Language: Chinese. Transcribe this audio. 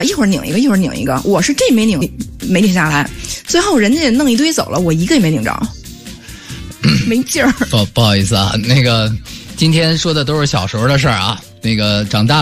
一会儿拧一个，我是这没拧下来，最后人家弄一堆走了，我一个也没拧着，没劲儿。 不好意思啊，那个今天说的都是小时候的事儿啊，那个长大了